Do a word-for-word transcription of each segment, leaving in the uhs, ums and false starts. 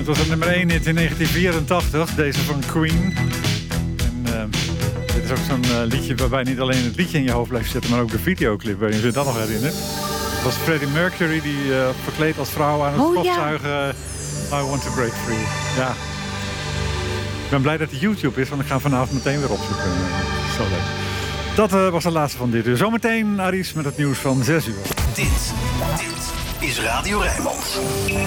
Het was een nummer één in negentien vierentachtig, deze van Queen. En uh, dit is ook zo'n uh, liedje waarbij niet alleen het liedje in je hoofd blijft zitten, maar ook de videoclip, waarin je dat nog herinnert. Het was Freddie Mercury die uh, verkleed als vrouw aan het stofzuigen oh, ja. I Want to Break Free. Ja. Ik ben blij dat het YouTube is, want ik ga vanavond meteen weer opzoeken. Zo leuk. Dat uh, was de laatste van dit uur. Zometeen Aries met het nieuws van zes uur. Dit, dit is Radio Rijnmond.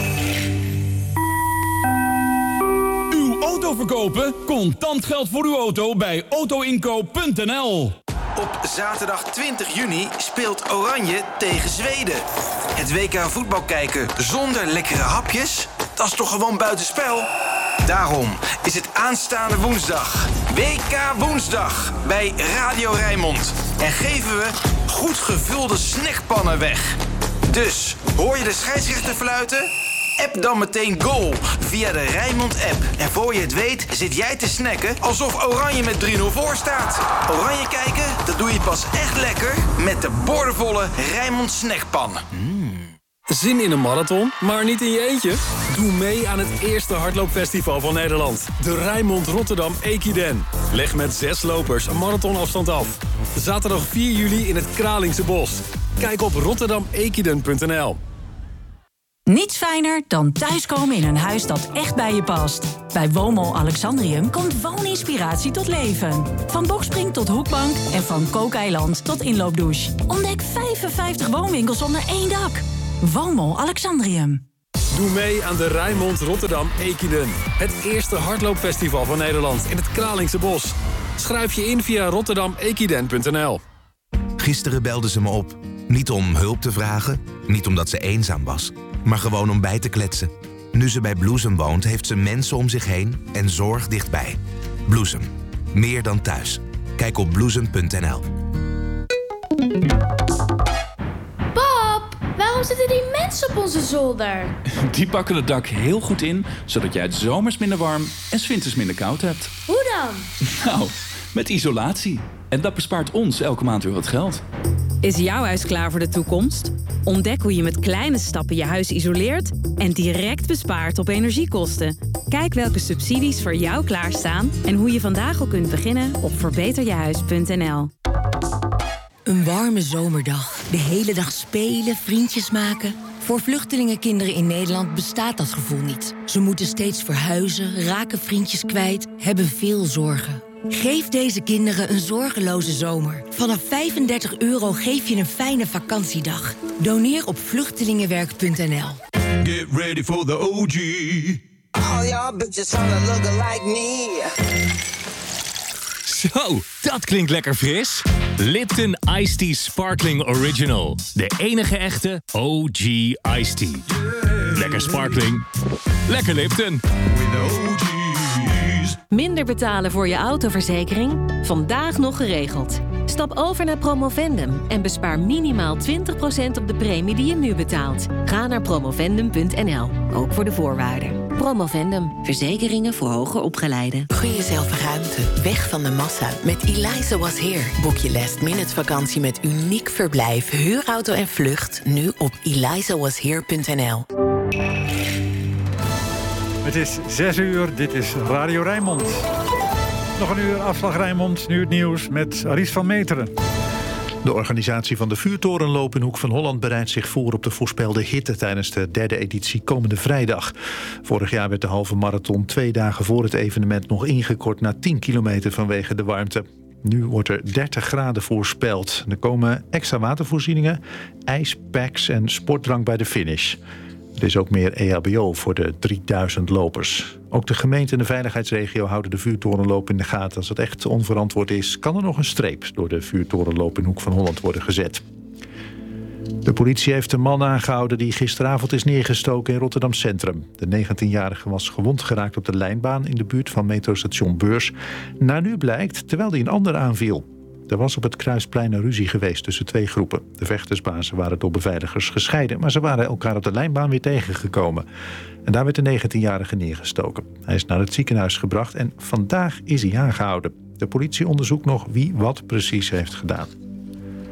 Uw auto verkopen? Contant geld voor uw auto bij autoinkoop punt n l. Op zaterdag twintig juni speelt Oranje tegen Zweden. Het W K voetbal kijken zonder lekkere hapjes? Dat is toch gewoon buitenspel? Daarom is het aanstaande woensdag W K Woensdag bij Radio Rijnmond. En geven we goed gevulde snackpannen weg. Dus, hoor je de scheidsrechter fluiten? App dan meteen goal via de Rijnmond-app. En voor je het weet zit jij te snacken alsof Oranje met drie nul voor staat. Oranje kijken, dat doe je pas echt lekker met de boordevolle Rijnmond snackpan. Mm. Zin in een marathon, maar niet in je eentje? Doe mee aan het eerste hardloopfestival van Nederland. De Rijnmond Rotterdam Equiden. Leg met zes lopers een marathonafstand af. Zaterdag vier juli in het Kralingse Bos. Kijk op rotterdam equiden punt n l. Niets fijner dan thuiskomen in een huis dat echt bij je past. Bij Woonmol Alexandrium komt wooninspiratie tot leven. Van bokspring tot hoekbank en van kookeiland tot inloopdouche. Ontdek vijfenvijftig woonwinkels onder één dak. Woonmol Alexandrium. Doe mee aan de Rijnmond Rotterdam Equiden. Het eerste hardloopfestival van Nederland in het Kralingse Bos. Schrijf je in via rotterdam equiden punt n l. Gisteren belde ze me op. Niet om hulp te vragen, niet omdat ze eenzaam was, maar gewoon om bij te kletsen. Nu ze bij Bloesem woont, heeft ze mensen om zich heen en zorg dichtbij. Bloesem. Meer dan thuis. Kijk op bloesem punt n l. Waarom zitten die mensen op onze zolder? Die pakken het dak heel goed in, zodat jij het zomers minder warm en 's winters minder koud hebt. Hoe dan? Nou, met isolatie. En dat bespaart ons elke maand weer wat geld. Is jouw huis klaar voor de toekomst? Ontdek hoe je met kleine stappen je huis isoleert en direct bespaart op energiekosten. Kijk welke subsidies voor jou klaarstaan en hoe je vandaag al kunt beginnen op verbeter je huis punt n l. Een warme zomerdag. De hele dag spelen, vriendjes maken. Voor vluchtelingenkinderen in Nederland bestaat dat gevoel niet. Ze moeten steeds verhuizen, raken vriendjes kwijt, hebben veel zorgen. Geef deze kinderen een zorgeloze zomer. Vanaf vijfendertig euro geef je een fijne vakantiedag. Doneer op vluchtelingenwerk punt n l. Get ready for the O G. All y'all bitches wanna look like me. Zo, dat klinkt lekker fris. Lipton Iced Tea Sparkling Original. De enige echte O G Iced Tea. Yeah. Lekker sparkling. Lekker Lipton. Minder betalen voor je autoverzekering? Vandaag nog geregeld. Stap over naar Promovendum en bespaar minimaal twintig procent op de premie die je nu betaalt. Ga naar promovendum punt n l, ook voor de voorwaarden. Promovendum, verzekeringen voor hoger opgeleiden. Gun jezelf ruimte, weg van de massa. Met Eliza Was Here boek je last minute vakantie met uniek verblijf, huurauto en vlucht. Nu op eliza was here punt n l. Het is zes uur, dit is Radio Rijnmond. Nog een uur afslag Rijnmond, nu het nieuws met Aries van Meteren. De organisatie van de vuurtorenloop in Hoek van Holland bereidt zich voor op de voorspelde hitte tijdens de derde editie komende vrijdag. Vorig jaar werd de halve marathon twee dagen voor het evenement nog ingekort naar tien kilometer vanwege de warmte. Nu wordt er dertig graden voorspeld. Er komen extra watervoorzieningen, ijspacks en sportdrank bij de finish. Er is ook meer E H B O voor de drieduizend lopers. Ook de gemeente en de veiligheidsregio houden de vuurtorenloop in de gaten. Als het echt onverantwoord is, kan er nog een streep door de vuurtorenloop in Hoek van Holland worden gezet. De politie heeft een man aangehouden die gisteravond is neergestoken in Rotterdam Centrum. De negentienjarige was gewond geraakt op de lijnbaan in de buurt van metrostation Beurs. Naar nu blijkt, terwijl hij een ander aanviel. Er was op het Kruisplein een ruzie geweest tussen twee groepen. De vechtersbazen waren door beveiligers gescheiden, maar ze waren elkaar op de lijnbaan weer tegengekomen. En daar werd de negentienjarige neergestoken. Hij is naar het ziekenhuis gebracht en vandaag is hij aangehouden. De politie onderzoekt nog wie wat precies heeft gedaan.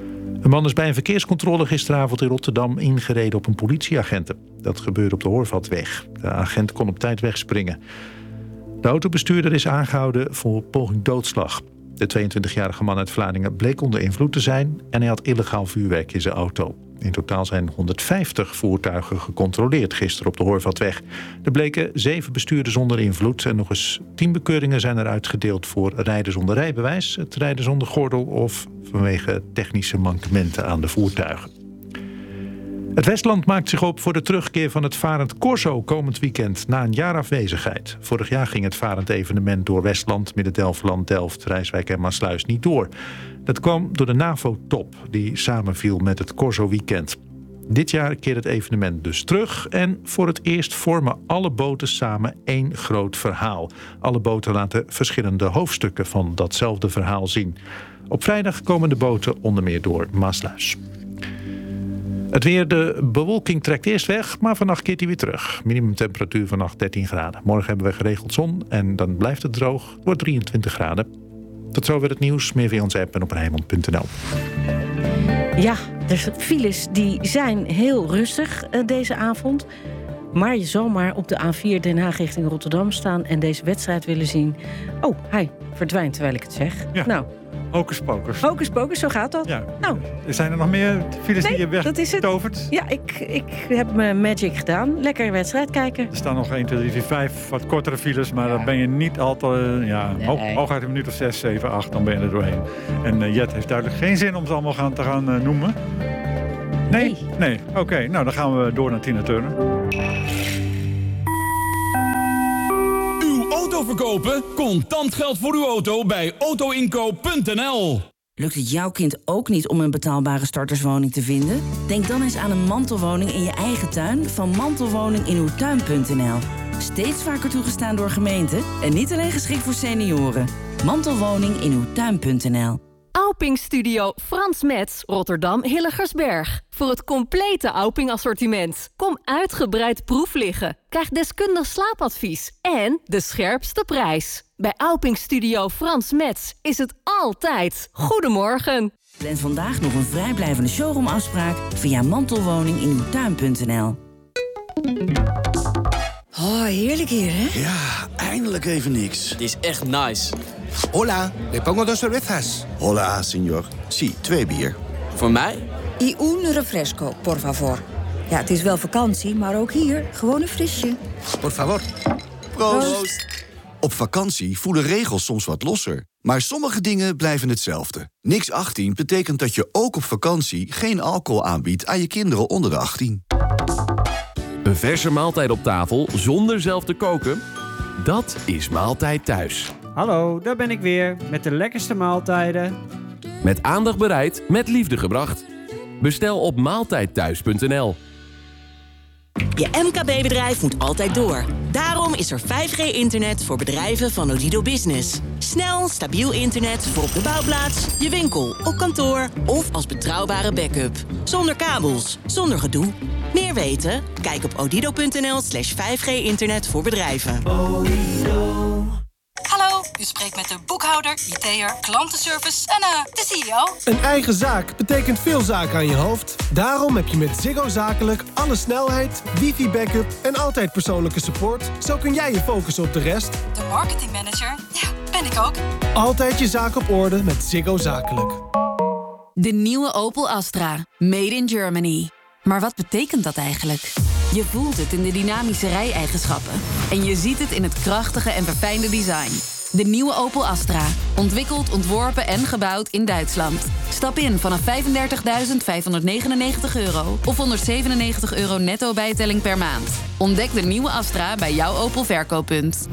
Een man is bij een verkeerscontrole gisteravond in Rotterdam ingereden op een politieagenten. Dat gebeurde op de Horvatweg. De agent kon op tijd wegspringen. De autobestuurder is aangehouden voor poging doodslag. De tweeëntwintigjarige man uit Vlaardingen bleek onder invloed te zijn en hij had illegaal vuurwerk in zijn auto. In totaal zijn honderdvijftig voertuigen gecontroleerd gisteren op de Horvatweg. Er bleken zeven bestuurders zonder invloed en nog eens tien bekeuringen zijn er uitgedeeld voor rijden zonder rijbewijs, het rijden zonder gordel of vanwege technische mankementen aan de voertuigen. Het Westland maakt zich op voor de terugkeer van het Varend Corso komend weekend na een jaar afwezigheid. Vorig jaar ging het Varend evenement door Westland, Midden-Delfland, Delft, Rijswijk en Maassluis niet door. Dat kwam door de NAVO-top die samenviel met het Corso-weekend. Dit jaar keert het evenement dus terug en voor het eerst vormen alle boten samen één groot verhaal. Alle boten laten verschillende hoofdstukken van datzelfde verhaal zien. Op vrijdag komen de boten onder meer door Maassluis. Het weer, de bewolking trekt eerst weg, maar vannacht keert hij weer terug. Minimumtemperatuur vannacht dertien graden. Morgen hebben we geregeld zon en dan blijft het droog. Het wordt drieëntwintig graden. Tot zover het nieuws. Meer via onze app en op Rijnmond punt n l. Ja, de files die zijn heel rustig uh, deze avond. Maar je zal maar op de A vier Den Haag richting Rotterdam staan en deze wedstrijd willen zien. Oh, hij verdwijnt terwijl ik het zeg. Ja. Nou. Hocus pocus. Hocus pocus, zo gaat dat. Ja. Nou. Zijn er nog meer files nee, die je wegtovert? Ja, ik, ik heb mijn magic gedaan. Lekker wedstrijd kijken. Er staan nog één, twee, drie, vier, vijf wat kortere files. Maar ja. Dan ben je niet altijd... Ja, nee. hoog, hooguit een minuut of zes, zeven, acht. Dan ben je er doorheen. En uh, Jet heeft duidelijk geen zin om ze allemaal gaan, te gaan uh, noemen. Nee? Nee. nee. Oké, okay, nou dan gaan we door naar Tina Turner. Auto verkopen? Contant geld voor uw auto bij auto inkoop punt n l. Lukt het jouw kind ook niet om een betaalbare starterswoning te vinden? Denk dan eens aan een mantelwoning in je eigen tuin van mantelwoning in uw tuin punt n l. Steeds vaker toegestaan door gemeenten en niet alleen geschikt voor senioren. Mantelwoning in uw tuin punt n l. Auping Studio Frans Metz, Rotterdam Hilligersberg. Voor het complete Auping assortiment. Kom uitgebreid proef liggen. Krijg deskundig slaapadvies. En de scherpste prijs. Bij Auping Studio Frans Metz is het altijd Goedemorgen. Plan vandaag nog een vrijblijvende showroomafspraak via mantelwoning in uw tuin punt n l. Oh, heerlijk hier, hè? Ja, eindelijk even niks. Het is echt nice. Hola, le pongo dos cervezas. Hola, señor. Sí, twee bier. Voor mij? Y un refresco, por favor. Ja, het is wel vakantie, maar ook hier gewoon een frisje. Por favor. Proost. Proost. Op vakantie voelen regels soms wat losser. Maar sommige dingen blijven hetzelfde. Niks achttien betekent dat je ook op vakantie geen alcohol aanbiedt aan je kinderen onder de achttien. Een verse maaltijd op tafel zonder zelf te koken? Dat is Maaltijd Thuis. Hallo, daar ben ik weer met de lekkerste maaltijden. Met aandacht bereid, met liefde gebracht. Bestel op maaltijd thuis punt n l. Je M K B-bedrijf moet altijd door. Daarom is er vijf G internet voor bedrijven van Odido Business. Snel, stabiel internet voor op de bouwplaats, je winkel, op kantoor of als betrouwbare backup. Zonder kabels, zonder gedoe. Meer weten? Kijk op odido punt n l slash vijf G internet voor bedrijven. Hallo, u spreekt met de boekhouder, I T'er, klantenservice en uh, de C E O. Een eigen zaak betekent veel zaken aan je hoofd. Daarom heb je met Ziggo Zakelijk alle snelheid, wifi-backup en altijd persoonlijke support. Zo kun jij je focussen op de rest. De marketingmanager, ja, ben ik ook. Altijd je zaak op orde met Ziggo Zakelijk. De nieuwe Opel Astra. Made in Germany. Maar wat betekent dat eigenlijk? Je voelt het in de dynamische rij-eigenschappen. En je ziet het in het krachtige en verfijnde design. De nieuwe Opel Astra. Ontwikkeld, ontworpen en gebouwd in Duitsland. Stap in vanaf vijfendertigduizend vijfhonderdnegenennegentig euro... of honderdzevenennegentig euro netto bijtelling per maand. Ontdek de nieuwe Astra bij jouw Opel verkooppunt.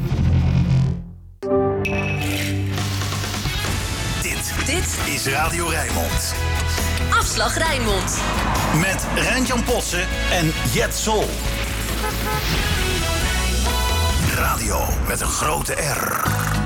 Dit, dit is Radio Rijnmond. Afslag Rijnmond. Met Rijn-Jan Potzen en Jet Sol. Radio met een grote R.